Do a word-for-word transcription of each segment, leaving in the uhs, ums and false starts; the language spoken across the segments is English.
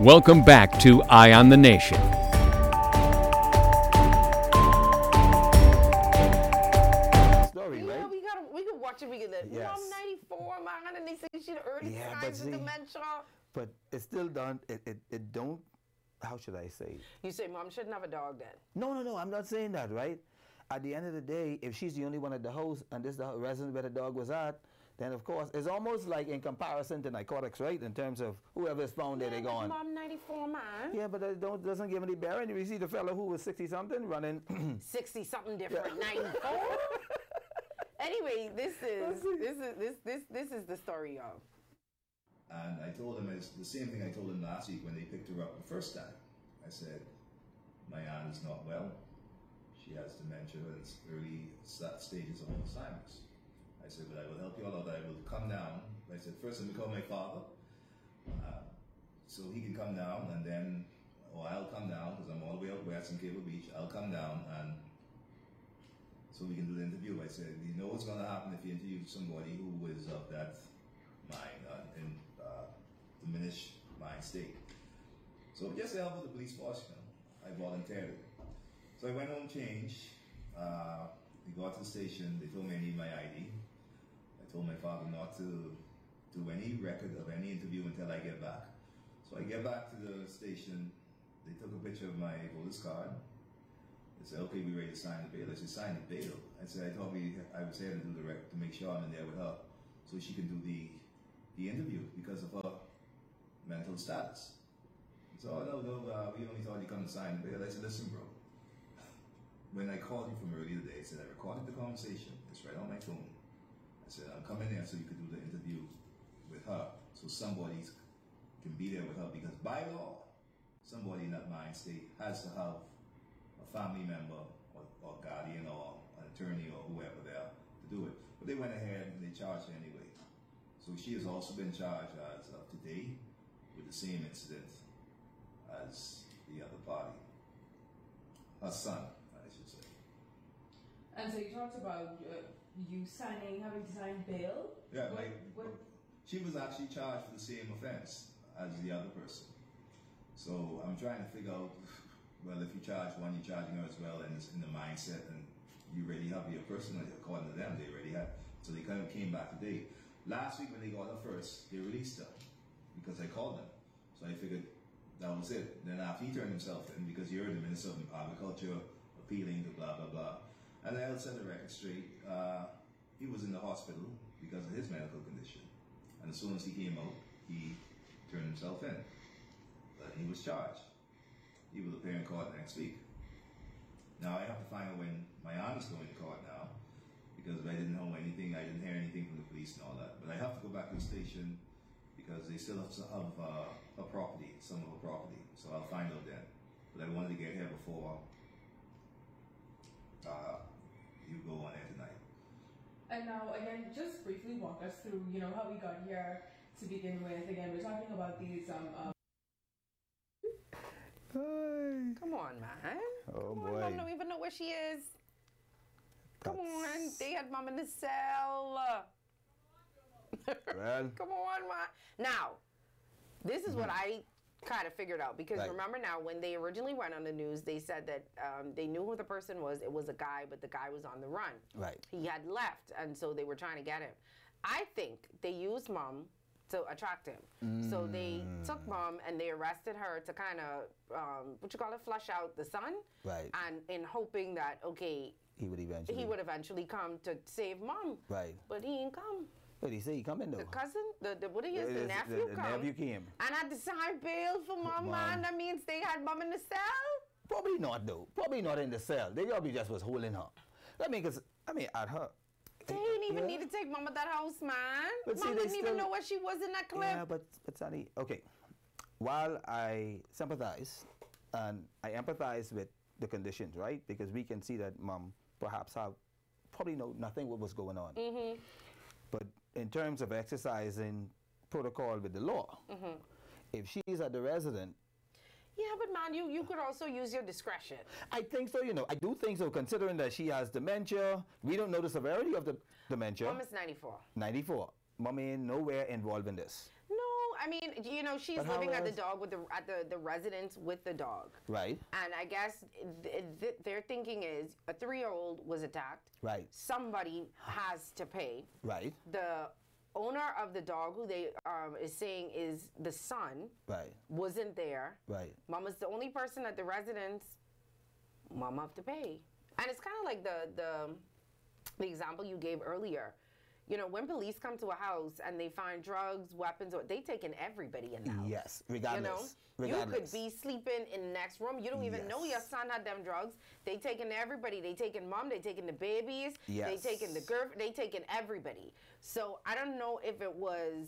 Welcome back to Eye on the Nation. Story, Yeah, right? we gotta, we can watch it. We can live. Yes. Mom, ninety-four, man, and they say she the early Yeah, but signs of see- dementia. But it's still done. It, it, it don't. How should I say? You say mom shouldn't have a dog then. No, no, no. I'm not saying that, right? At the end of the day, if she's the only one at the house and this is the residence where the dog was at, then of course it's almost like in comparison to narcotics, right? In terms of whoever is found there, Yeah, they but gone. Mom, ninety-four, man. Yeah, but that don't doesn't give any bearing. You see the fellow who was sixty something running. sixty something different. ninety-four. Anyway, this is this is this this this is the story of. And I told him it's the same thing I told him last week when they picked her up the first time. I said, my aunt is not well. She has dementia and early stages of Alzheimer's. I said, but I will help you all out. I will come down. I said, first let me call my father, uh, so he can come down, and then, or I'll come down, because I'm all the way out west in Cable Beach. I'll come down, and so we can do the interview. I said, you know what's going to happen if you interview somebody who is of that mind, uh, in uh, diminished mind state. So just to help with the police force, you know, I volunteered. So I went home, changed. Uh, we got to the station. They told me I need my I D. I told my father not to do any record of any interview until I get back. So I get back to the station. They took a picture of my voter's card. They said, "Okay, we ready to sign the bail." I said, "Sign the bail." I said, "I thought we, I was here to do the record to make sure I'm in there with her, so she can do the the interview because of her mental status." So, "Oh, no, no, uh, we only thought you come to sign the bail." I said, "Listen, bro, when I called you from earlier today, I said, I recorded the conversation. It's right on my phone. I said, I'm coming there so you could do the interview with her, so somebody can be there with her, because by law, somebody in that mind state has to have a family member or, or guardian or an attorney or whoever there to do it." But they went ahead and they charged her anyway. So she has also been charged as of today with the same incident as the other party. Her son, I should say. And so you talked about uh, you signing, having to sign bail. Yeah, What- like what- she was actually charged for the same offense as the other person. So I'm trying to figure out, well, if you charge one, you're charging her as well, and it's in the mindset, and you already have your person, according to them, they already had. So they kind of came back today. Last week when they got her first, they released her because I called them. So I figured that was it. Then after he turned himself in, because you heard the Minister of Agriculture appealing to blah, blah, blah. And I'll set the record straight. Uh, he was in the hospital because of his medical condition. And as soon as he came out, he turned himself in. But he was charged. He will appear in court next week. Now I have to find out when my aunt is going to court now, because I didn't know anything, I didn't hear anything from the police and all that. But I have to go back to the station because they still have to have uh, a property, some of her property. So I'll find out then. But I wanted to get here before uh, you go on air tonight. And now, again, just briefly walk us through, you know, how we got here to begin with. Again, we're talking about these. Um, uh, Hey. Come on, man. Oh, Come boy. on, mom don't even know where she is. Come on, That's- they had mom in the cell. Well. Come on, man. Now, this is what I kind of figured out, because Right. remember now, when they originally went on the news, they said that um, they knew who the person was. It was a guy, but the guy was on the run. Right. He had left, and so they were trying to get him. I think they used mom to attract him. So they took mom and they arrested her to kind of, um, what you call it, flush out the son. Right. And in hoping that, okay, He would eventually. he would eventually come to save mom. Right. But he ain't come. Wait, he said he coming though. The cousin, the, the what he is, It the is- nephew the come. nephew came. And had to sign bail for mom, Mom. man. That means they had mom in the cell. Probably not though. Probably not in the cell. They probably just was holding her. I mean, cause I mean, at her. They didn't even Yeah. need to take mom at that house, man. But see, Mom they didn't even still- know where she was in that clip. Yeah, but but Sonny, okay. While I sympathize and I empathize with the conditions, right? Because we can see that mom perhaps have probably know nothing what was going on. Mm-hmm. But in terms of exercising protocol with the law, Mm-hmm. if she's at the resident, Yeah, but man, you, you could also use your discretion. I think so. You know, I do think so. Considering that she has dementia, we don't know the severity of the dementia. Mom is ninety-four. ninety-four. Mom ain't nowhere involved in this. No, I mean, you know, she's But how living at the else- dog with the at the the residence with the dog. Right. And I guess th- th- their thinking is a three-year-old was attacked. Right. Somebody has to pay. Right. The owner of the dog, who they um, is saying is the son, Right. wasn't there. Right. Mama's the only person at the residence. Mama have to pay. And it's kind of like the the the example you gave earlier. You know, when police come to a house and they find drugs, weapons, or they taking everybody in the house. Yes, regardless. You know, regardless. you could be sleeping in the next room. You don't even know your Yes. son had them drugs. They taking everybody. They taking mom. They taking the babies. Yes. They taking the girl. They taking everybody. So I don't know if it was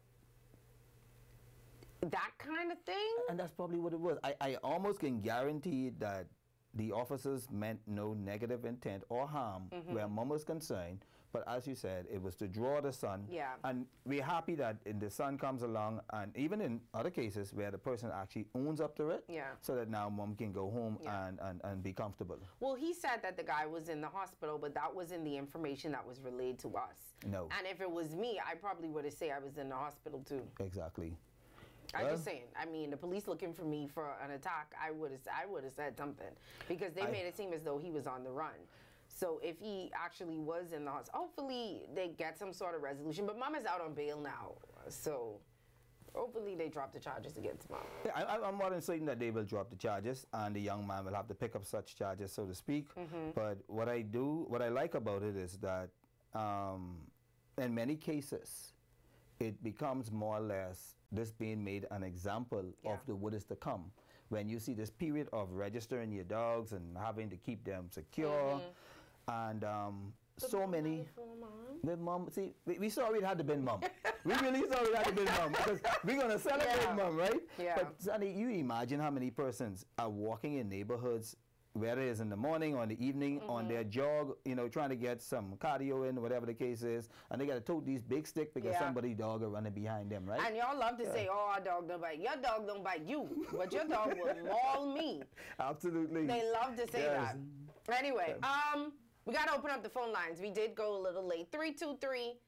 that kind of thing. And that's probably what it was. I, I almost can guarantee that the officers meant no negative intent or harm Mm-hmm. where mom was concerned. But as you said, it was to draw the son. Yeah. And we're happy that in the son comes along, and even in other cases where the person actually owns up to it, Yeah. so that now mom can go home Yeah. and, and, and be comfortable. Well, he said that the guy was in the hospital, but that wasn't the information that was relayed to us. No. And if it was me, I probably would have said I was in the hospital too. Exactly. I'm Well- just saying. I mean, the police looking for me for an attack. I would have. I would have said something because they I- made it seem as though he was on the run. So if he actually was in the hospital, hopefully they get some sort of resolution. But Mama's out on bail now, so hopefully they drop the charges against Mom. Yeah, I, I- I'm more than certain that they will drop the charges, and the young man will have to pick up such charges, so to speak. Mm-hmm. But what I do, what I like about it is that um, in many cases, it becomes more or less this being made an example Yeah. of the what is to come. When you see this period of registering your dogs and having to keep them secure, and um, so many. With mom, see, we, we saw it had to been mom. We really saw it had to been mom because we're gonna celebrate Yeah. mom, right? Yeah. But Sonny, you imagine how many persons are walking in neighborhoods, whether it's in the morning or in the evening, on their jog, you know, trying to get some cardio in, whatever the case is, and they got to tote these big sticks because Yeah. somebody's dog are running behind them, right? And y'all love to say, "Oh, our dog don't bite." Your dog don't bite you, but your dog will maul me. Absolutely. They love to say Yes. that. Anyway, um, we got to open up the phone lines. We did go a little late. three two three,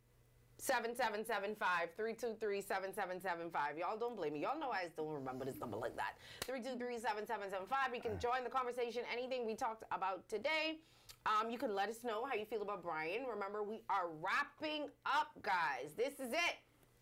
seven seven seven five. three two three, seven seven seven five. Y'all don't blame me. Y'all know I just don't remember this number like that. three two three, seven seven seven five. You can join the conversation. Anything we talked about today. Um, you can let us know how you feel about Brian. Remember, we are wrapping up, guys. This is it.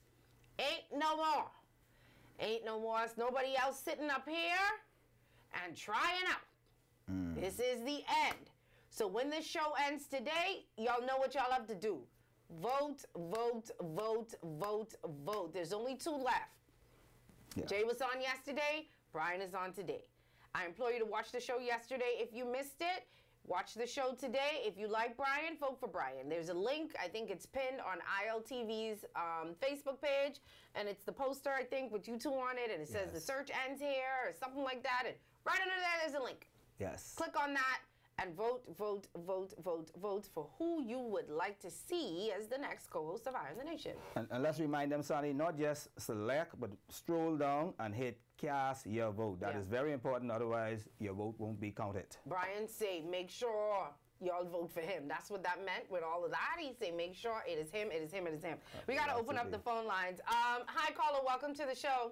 Ain't no more. Ain't no more. It's nobody else sitting up here and trying out. This is the end. So when this show ends today, y'all know what y'all have to do. Vote, vote, vote, vote, vote. There's only two left. Yeah. Jay was on yesterday. Brian is on today. I implore you to watch the show yesterday. If you missed it, watch the show today. If you like Brian, vote for Brian. There's a link. I think it's pinned on I L T V's um, Facebook page. And it's the poster, I think, with you two on it. And it says the Yes. search ends here or something like that. And right under there, there's a link. Yes. Click on that and vote, vote, vote, vote, vote for who you would like to see as the next co-host of Eye on the Nation. And, and let's remind them, Sonny, not just select, but stroll down and hit cast your vote. That Yeah. is very important. Otherwise, your vote won't be counted. Brian say, make sure y'all vote for him. That's what that meant with all of that. He say, make sure it is him, it is him, it is him. We got to open up the phone lines. Um, hi, caller. Welcome to the show.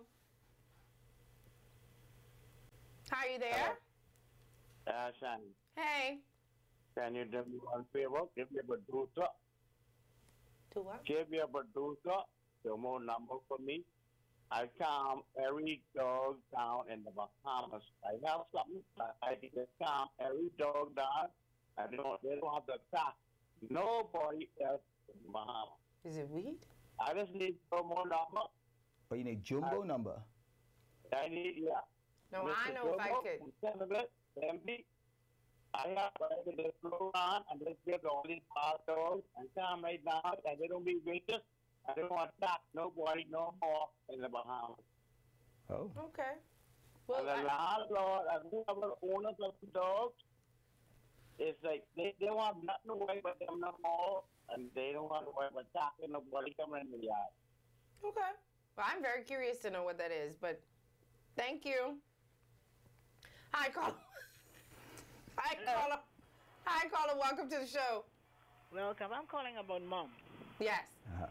Hi, you there? Uh, Shan, Hey. can you do me one favor? Give me a producer. To what? Give me a producer. The more number for me. I calm every dog down in the Bahamas. I have something that I can calm every dog down. I don't, they don't have to attack nobody else in the Bahamas. Is it weed? I just need one more number. But you need jumbo I- number. I need, yeah. No, I know if I could. could. M P, I have to just slow down and just get all these hard dogs and calm right down and they don't be vicious. I don't want to attack nobody no more in the Bahamas. Oh. Okay. Well, and the I, landlord and whoever owners of the dogs, it's like they, they want nothing away but them no more and they don't want to worry about attacking nobody coming in the yard. okay. Well, I'm very curious to know what that is, but thank you. Hi, caller. Hi, caller. Hi, caller. Welcome to the show. Welcome. I'm calling about mom. Yes. Uh-huh.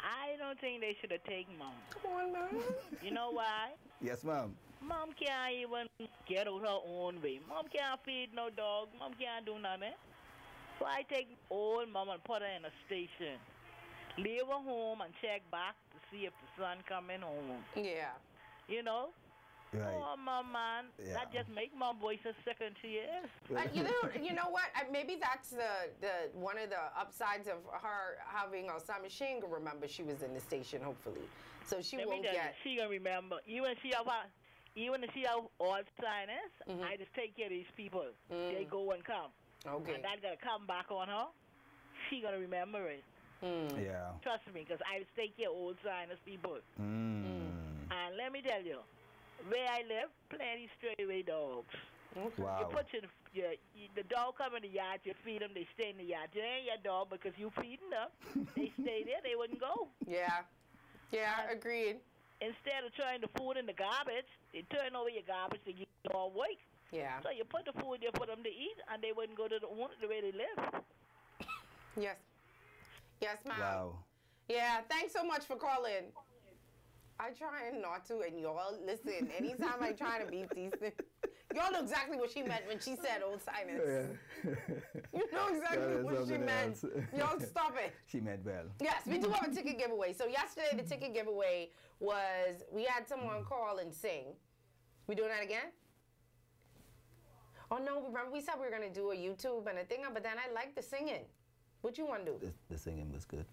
I don't think they should have taken mom. Come on, man. You know why? Yes, ma'am. Mom can't even get out her own way. Mom can't feed no dog. Mom can't do nothing. So I take old mom and put her in a station. Leave her home and check back to see if the son coming home. Yeah. You know? Right. Oh, mom, man. Yeah. That just make my voice as sick as she is. Uh, you know, you know what? Uh, maybe that's the, the one of the upsides of her having Alzheimer's. She ain't gonna remember she was in the station. Hopefully, so she Let won't me tell get. you, she gonna remember. Even if she have, a- even if she have Alzheimer's, Mhm. I just take care of these people. Mm. They go and come. Okay. And that gonna come back on her. She gonna remember it. Mm. Yeah. Trust me, because I just take care of Alzheimer's people. Mm. And let me tell you, where I live, plenty stray away dogs. Okay. Wow. You put your, your, you, the dog come in the yard, you feed them, they stay in the yard. They ain't your dog because you feeding them. They stay there, they wouldn't go. Yeah. Yeah. Agreed. Instead of throwing the food in the garbage, they turn over your garbage to get you all awake. Yeah. So you put the food there for them to eat, and they wouldn't go to the owner the way they live. Yes. Yes, ma'am. Wow. Yeah. Thanks so much for calling. I try not to, and y'all listen. Anytime I try to be decent, y'all know exactly what she meant when she said old silence. You know exactly That is what she something meant. else. Y'all stop it. She meant well. Yes, we do have a ticket giveaway. So yesterday the ticket giveaway was we had someone call and sing. We doing that again? Oh no, remember we said we were gonna do a YouTube and a thing, but then I like the singing. What you wanna do? The, the singing was good.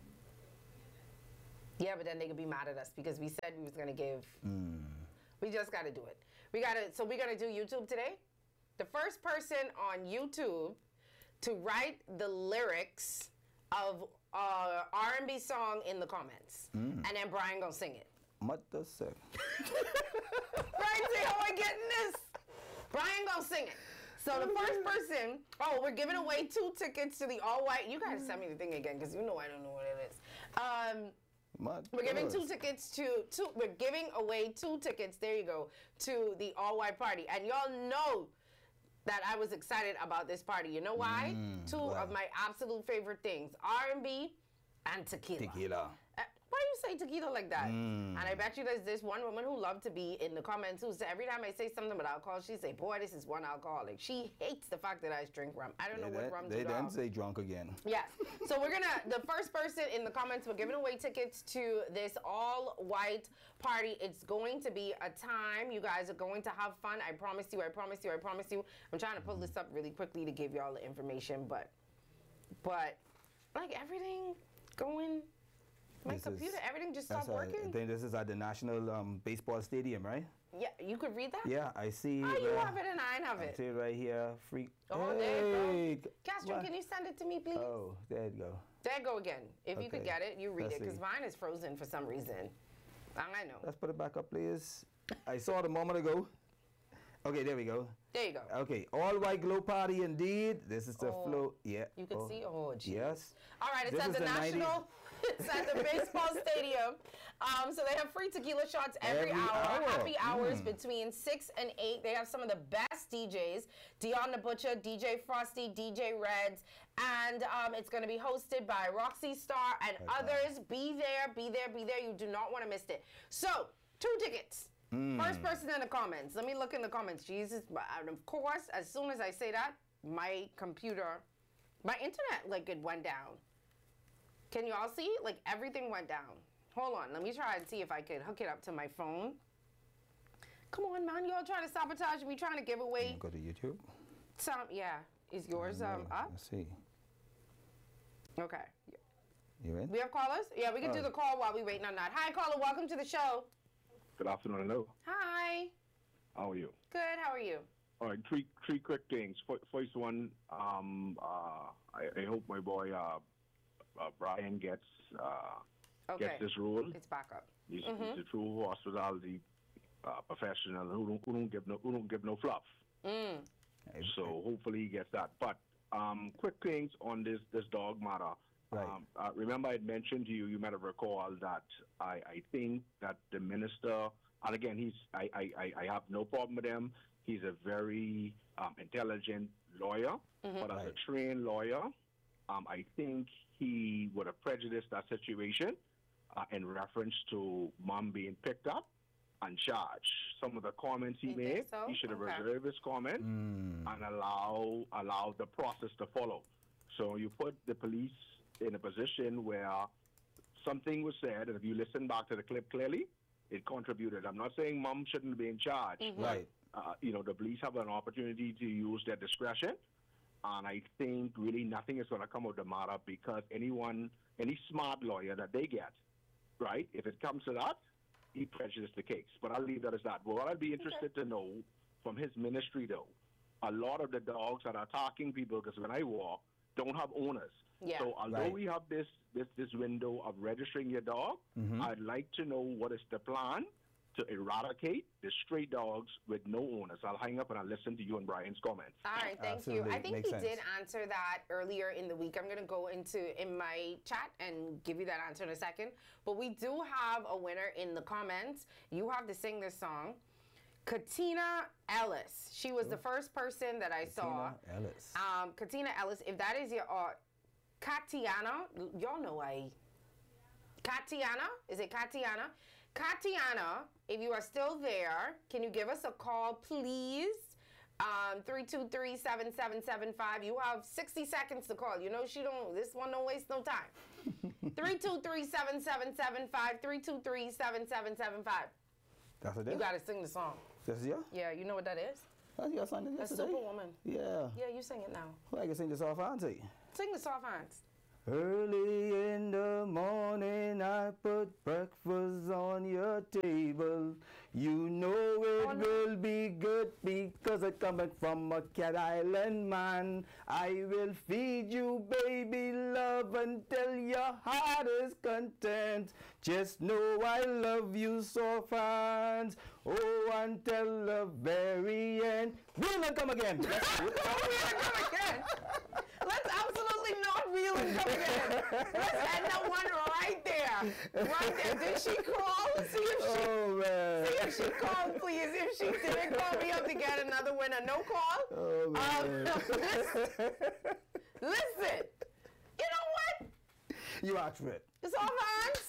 Yeah, but then they could be mad at us because we said we was gonna give. Mm. We just gotta do it. We gotta. So we're gonna do YouTube today. The first person on YouTube to write the lyrics of uh, R and B song in the comments, Mm. and then Brian gonna sing it. What the say? Brian, say how I getting this. Brian gonna sing it. So the first person. Oh, we're giving away two tickets to the all white. You gotta send me the thing again because you know I don't know what it is. Um. What We're giving two does? tickets to two. We're giving away two tickets. There you go, to the all white party, and y'all know that I was excited about this party. You know why? Mm, two why? of my absolute favorite things: R and B and tequila. Tequila. Uh, why do you say tequila like that? Mm. And I bet you there's this one woman who loved to be in the comments who said every time I say something about alcohol, she say, "Boy, this is one alcoholic." She hates the fact that I drink rum. I don't They, know what then- rum they do to then her. say drunk again. Yes. So we're gonna, the first person in the comments, we're giving away tickets to this all white party. It's going to be a time. You guys are going to have fun. I promise you, I promise you, I promise you. I'm trying to pull this up really quickly to give y'all the information, but, but like everything going, my This is- computer, everything just That's stopped all right. I working. think this is at the National um, Baseball Stadium, right? Yeah, you could read that? Yeah, I see. Oh, you right- have it and I have I it. see it right here. Freak. Oh, there you go. Hey, g- Castro, what? can you send it to me, please? Oh, there you go. There you go again. If you could Okay. get it, you read Let's it, because see. mine is frozen for some reason. I know. Let's put it back up, please. I saw it a moment ago. Okay, there we go. There you go. Okay, all white glow party indeed. This is the Oh, flow. Yeah. You could oh, see, oh, geez. Yes. All right, it's This at is the the nineties. National, it's at the baseball stadium. Um, so they have free tequila shots every, Every hour. hour. Happy hours Mm. between six and eight. They have some of the best D Js, Dion the Butcher, D J Frosty, D J Reds, and um, it's going to be hosted by Roxy Star and Okay. others. Be there, be there, be there. You do not want to miss it. So, two tickets. Mm. First person in the comments. Let me look in the comments. Jesus, and of course, as soon as I say that, my computer, my internet, like it went down. Can you all see? Like everything went down. Hold on, let me try and see if I could hook it up to my phone. Come on, man, y'all trying to sabotage me, trying to give away Go to YouTube. some. Yeah, is yours um Yeah, up? Let's see. Okay. You in? We have callers. Yeah, we can do Oh. the call while we waiting on that. Hi, caller. Welcome to the show. Good afternoon, hello. Hi. How are you? Good. How are you? All right, three three quick things. F- First one, um, uh, I, I hope my boy uh, uh, Brian gets uh, Okay. gets this role. It's back up. He's, Mhm. he's a true hospitality uh, professional who don't, who don't give no who don't give no fluff. Mm. So hopefully he gets that. But um, quick things on this this dog matter. Right. Um, uh, remember, I had mentioned to you. You might have recalled that I, I think that the minister, and again, he's I, I, I- I have no problem with him. He's a very um, intelligent lawyer, Mhm. but as Right. a trained lawyer, um, I think he would have prejudiced that situation uh, in reference to mom being picked up and charged. Some of the comments he You made, think so? he should have Okay. reserved his comment and allow allow the process to follow. So you put the police in a position where something was said, and if you listen back to the clip clearly, it contributed. I'm not saying mom shouldn't be in charge. Mm-hmm. Right. Uh, you know, the police have an opportunity to use their discretion. And I think really nothing is going to come of the matter because anyone, any smart lawyer that they get, right, if it comes to that, he prejudiced the case. But I'll leave that as that. But what I'd be interested to know from his ministry, though, a lot of the dogs that are attacking people, because when I walk, don't have owners. Yeah. So although Right. we have this, this, this window of registering your dog, I'd like to know what is the plan to eradicate the stray dogs with no owners. I'll hang up and I'll listen to you and Brian's comments. All right, thank Absolutely. you. I think Makes he sense. did answer that earlier in the week. I'm going to go into in my chat and give you that answer in a second. But we do have a winner in the comments. You have to sing this song. Katina Ellis. She was the first person that I saw. Tina Ellis. Um, Katina Ellis, if that is your, uh, Katiana, y'all know I, Katiana, is it Katiana? Katiana, if you are still there, can you give us a call, please? Um, three two three, seven seven seven five. You have sixty seconds to call. You know she don't, this one don't waste no time. three two three, seven seven seven five, three two three, seven seven seven five. That's what it You is? got to sing the song. This is your? Yeah, you know what that is? That's your song A yesterday? Superwoman. Yeah. Yeah, you sing it now. Well, I can sing this off, auntie. Sing the soft hands. Early in the morning, I put breakfast on your table. You know it Oh, no. will be good because it's coming from a Cat Island man. I will feed you, baby love, until your heart is content. Just know I love you, soft hands. Oh, until the very end. We'll not come again. Let's do it. Come again. Let's absolutely not reel and come again. Let's end that one right there. Right there. Did she call? See if she, Oh, man. see if she called, please. If she didn't call me up to get another winner. No call? Oh, Um, man. listen. Listen. You know what? You asked for it. It's all hands.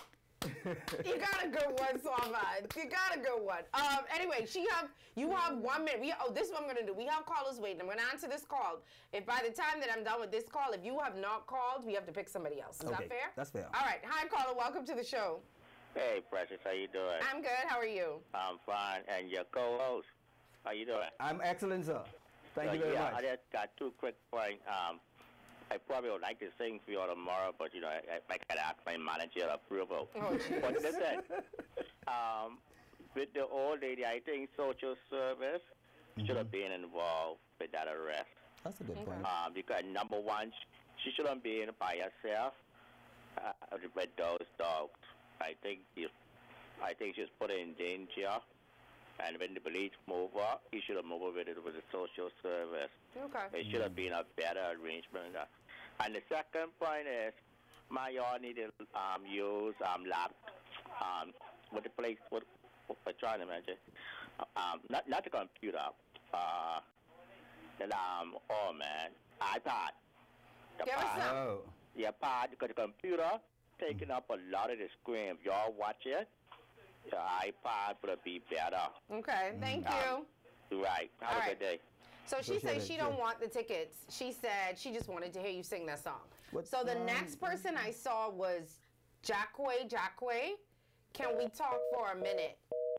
You got a good one, Swava. You got a good one. Um, anyway, she have you have one minute. We, oh, this is what I'm gonna do. We have callers waiting. I'm gonna answer this call. If by the time that I'm done with this call, if you have not called, we have to pick somebody else. Is Okay, that fair? that's fair. All right. Hi, caller. Welcome to the show. Hey, Precious, how you doing? I'm good. How are you? I'm fine. And your co-host, how you doing? I'm excellent, sir. Thank So, you very yeah, much. I just got two quick points. Um, I probably would like to sing for you all tomorrow, but you know, I, I gotta ask my manager approval. Oh, jeez. But listen, um, with the old lady, I think social service should have been involved with that arrest. That's a good point. Um, because number one, she shouldn't be in by herself uh, with those dogs. I think if, I think she's put in danger. And when the police move her, he should have moved with it with the social service. Okay. It should have been a better arrangement. And the second point is, my yard needed um, use um, lap, um, what the place, what, what I'm trying to mention, um, not not the computer, uh, the um, oh man, iPad. The Give us pad. some. Oh. Yeah, pad, because the computer taking up a lot of the screen. If y'all watch it, the iPad would be better. Okay. Thank Um, you. Right. Have All a right. good day. So she Appreciate said it, she sure. don't want the tickets. She said she just wanted to hear you sing that song. What So the song? next person I saw was Jackway. Jackway, can we talk for a minute?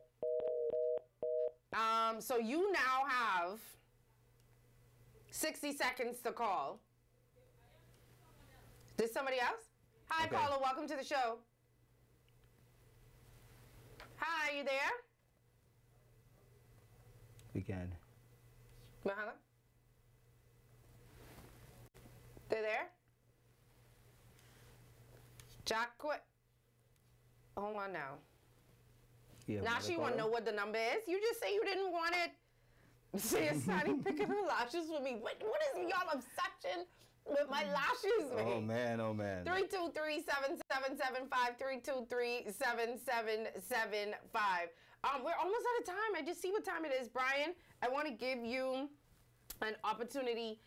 Um, so you now have sixty seconds to call. There's somebody else? Hi, Okay. caller. Welcome to the show. Hi, you there? We can. Mahalo? They're there? Jackway. Hold on now. Yeah, Now another she want to caller? know what the number is. You just say you didn't want it. See, Sonny picking her lashes with me. What, what is y'all obsession with my lashes, man? Oh, man, oh, man. three two three, seven seven seven five, three two three, seven seven seven five. Um, we're almost out of time. I just see what time it is. Brian, I want to give you an opportunity.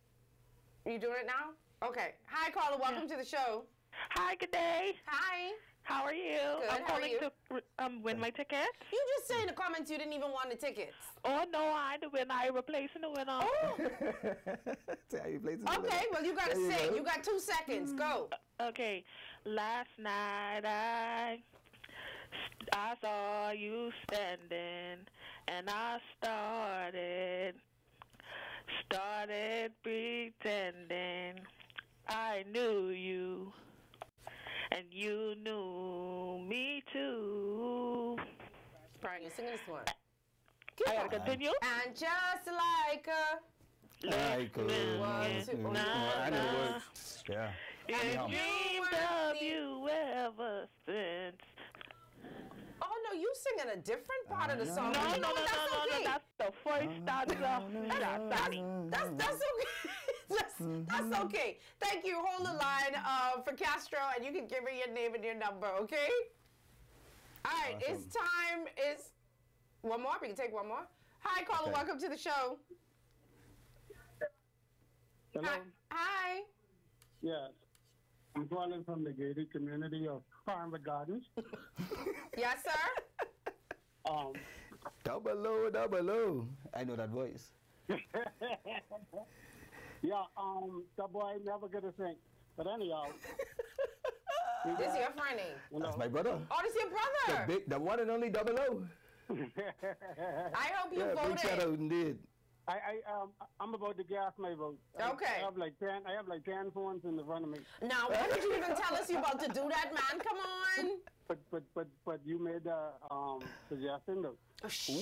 Are you doing it now? Okay. Hi, caller. Welcome to the show. Hi, good day. Hi. How are you? Good, I'm how are calling you? to um, win my ticket. You just say in the comments you didn't even want the tickets. Oh, no, I the winner. I replacing the winner. Oh. See how you play this Okay, little- well, you got to There you sing. go. You got two seconds. Go. Okay. Last night I, I saw you standing, and I started, started pretending I knew you. And you knew me too. Brian, you're singing this one. I gotta continue. And just like a Like a- One, two, Mm, na, I know the na. words. Yeah. I Anyhow. dreamed of you ever since. Oh no, you singing a different part of the No, song. No, But no, you no, know no, what? That's no, okay. no, that's the first stanza. That's Danny. That's that's okay. that's, that's okay. Thank you. Hold the line uh, for Castro, and you can give me your name and your number. Okay. All right. Awesome. It's time. It's one more. We can take one more. Hi, caller. Okay. Welcome to the show. Hello. Hi. Hi. Yes. I'm calling from the gated community of Farmer Gardens. Yes, sir. Um, Double O, double O. I know that voice. yeah, um, the boy never get a thing. But anyhow, we This got- your friend name. you That's know, my brother. Oh, this your The, brother. big, the one and only double O. I hope you Yeah, big shout voted. out indeed. I, I, um, I'm about to gas my vote. I- Okay. I have like ten. I have like ten phones in the front of me. Now, why did you even tell us you about to do that, man? Come on. But, but, but, but you made the um suggestion though. Oh, shh.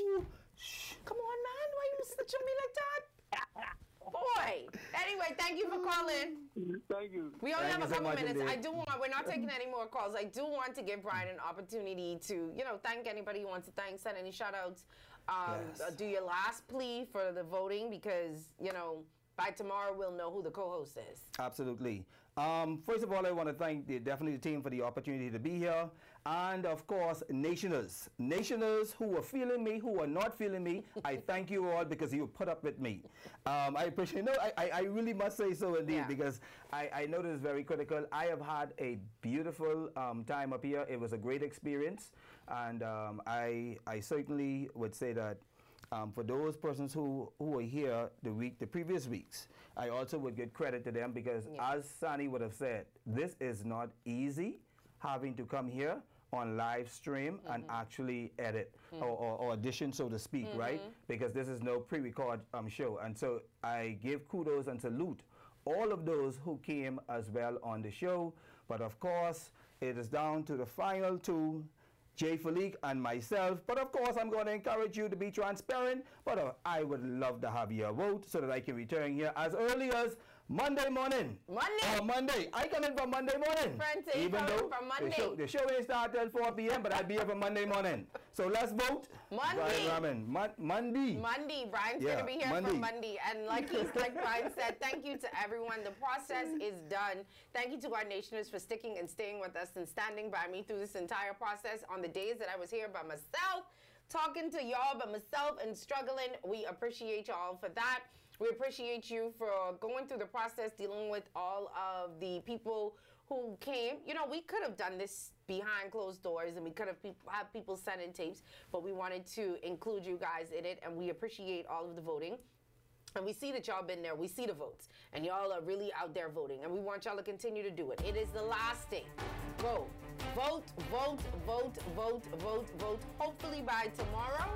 Come on, man. Why you snitching me like that? Boy. Anyway, thank you for calling. Thank you. We only Thank have a you so couple much minutes. indeed. I do want, we're not taking any more calls. I do want to give Brian an opportunity to, you know, thank anybody who wants to thank, send any shout outs. Um, Yes. uh, do your last plea for the voting because, you know, by tomorrow we'll know who the co host is. Absolutely. Um, first of all, I want to thank the, definitely the team for the opportunity to be here. And of course, Nationers. Nationers who are feeling me, who are not feeling me, I thank you all because you put up with me. Um, I appreciate No, I, I, I really must say so indeed Yeah. because I, I know this is very critical. I have had a beautiful um, time up here. It was a great experience. And um, I, I certainly would say that Um, for those persons who, who were here the week, the previous weeks, I also would give credit to them because, Yeah. as Sani would have said, this is not easy having to come here on live stream and actually edit or, or, or audition, so to speak, right? Because this is no pre-record um, show. And so I give kudos and salute all of those who came as well on the show. But of course, it is down to the final two, Jay Falik and myself. But of course, I'm going to encourage you to be transparent. But uh, I would love to have your vote so that I can return here as early as Monday morning. Monday? Or Monday. I come in for Monday morning. Friends, you coming for Monday. The show, the show ain't start till four p m, but I'll be here for Monday morning. So let's vote. Monday. Brian Raman. Mon- Monday. Monday. Brian's Yeah, gonna be here Monday. for Monday, and like he's like Brian said, thank you to everyone. The process is done. Thank you to our nationers for sticking and staying with us and standing by me through this entire process. On the days that I was here by myself, talking to y'all by myself and struggling, we appreciate y'all for that. We appreciate you for going through the process, dealing with all of the people who came. You know, we could have done this behind closed doors and we could have peop- have people sending tapes, but we wanted to include you guys in it, and we appreciate all of the voting. And we see that y'all been there. We see the votes. And y'all are really out there voting. And we want y'all to continue to do it. It is the last day. Go. Vote, vote, vote, vote, vote, vote. Hopefully by tomorrow,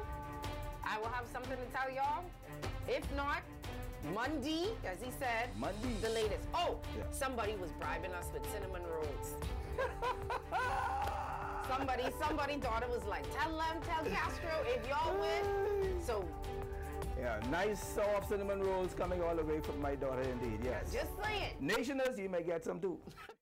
I will have something to tell y'all. If not, Monday, as he said, Monday. the latest. Oh, Yeah. somebody was bribing us with cinnamon rolls. somebody, somebody daughter was like, tell them, tell Castro if y'all win. So Yeah, nice soft cinnamon rolls coming all the way from my daughter indeed, yes. just saying. Nationers, you may get some too.